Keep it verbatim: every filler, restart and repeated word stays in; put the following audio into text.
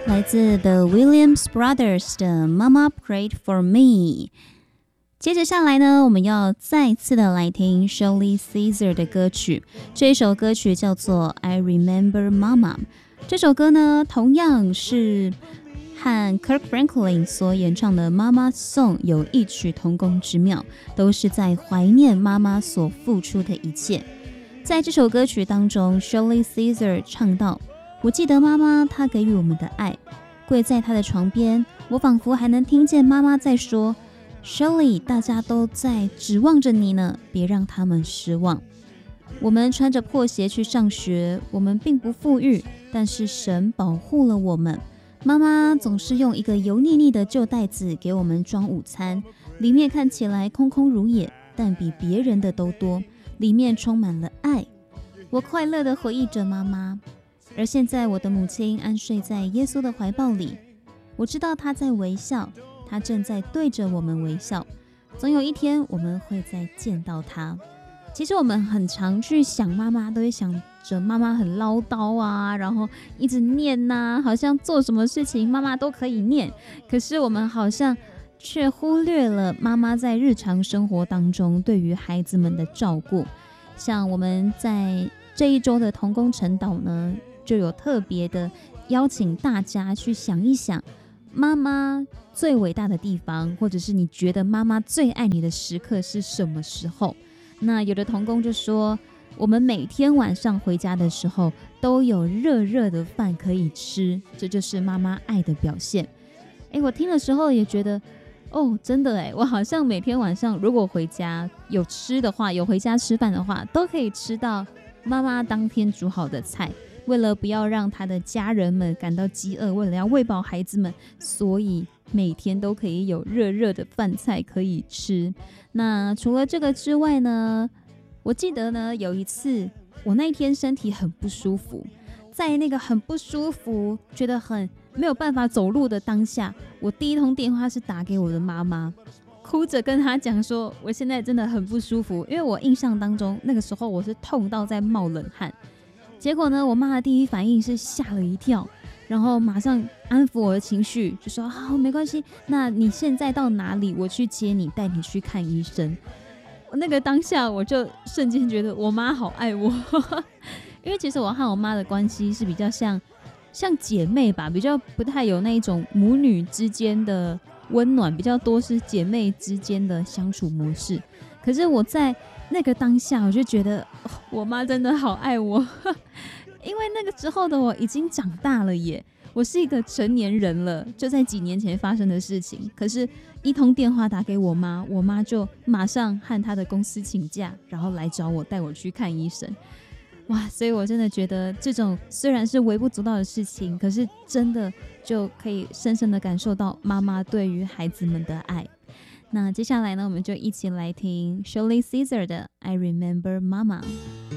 来自 The Williams Brothers 的 Mama Prayed for Me。 接着下来呢，我们要再次的来听 Shirley Caesar 的歌曲，这一首歌曲叫做 I Remember Mama。 这首歌呢同样是和 Kirk Franklin 所演唱的 Mama Song 有异曲同工之妙，都是在怀念妈妈所付出的一切。在这首歌曲当中， Shirley Caesar 唱到，我记得妈妈她给予我们的爱，跪在她的床边，我仿佛还能听见妈妈在说， Shirley 大家都在指望着你呢，别让他们失望。我们穿着破鞋去上学，我们并不富裕，但是神保护了我们。妈妈总是用一个油腻腻的旧袋子给我们装午餐，里面看起来空空如也，但比别人的都多，里面充满了爱。我快乐地回忆着妈妈，而现在我的母亲安睡在耶稣的怀抱里，我知道她在微笑，她正在对着我们微笑，总有一天我们会再见到她。其实我们很常去想妈妈，都会想着妈妈很唠叨啊，然后一直念啊，好像做什么事情妈妈都可以念，可是我们好像却忽略了妈妈在日常生活当中对于孩子们的照顾。像我们在这一周的同工晨祷呢，就有特别的邀请大家去想一想妈妈最伟大的地方，或者是你觉得妈妈最爱你的时刻是什么时候。那有的同工就说，我们每天晚上回家的时候都有热热的饭可以吃，这就是妈妈爱的表现。诶，我听的时候也觉得，哦，真的诶，我好像每天晚上如果回家有吃的话，有回家吃饭的话，都可以吃到妈妈当天煮好的菜。为了不要让他的家人们感到饥饿，为了要喂饱孩子们，所以每天都可以有热热的饭菜可以吃。那除了这个之外呢，我记得呢有一次我那一天身体很不舒服，在那个很不舒服觉得很没有办法走路的当下，我第一通电话是打给我的妈妈，哭着跟她讲说我现在真的很不舒服，因为我印象当中那个时候我是痛到在冒冷汗。结果呢，我妈的第一反应是吓了一跳，然后马上安抚我的情绪，就说好、啊、没关系，那你现在到哪里，我去接你，带你去看医生。那个当下我就瞬间觉得我妈好爱我因为其实我和我妈的关系是比较像像姐妹吧，比较不太有那一种母女之间的温暖，比较多是姐妹之间的相处模式。可是我在那个当下我就觉得、哦、我妈真的好爱我因为那个时候的我已经长大了耶，我是一个成年人了，就在几年前发生的事情。可是一通电话打给我妈，我妈就马上和她的公司请假，然后来找我，带我去看医生。哇，所以我真的觉得这种虽然是微不足道的事情，可是真的就可以深深的感受到妈妈对于孩子们的爱。那接下来呢，我们就一起来听 Shirley Caesar 的 I Remember Mama。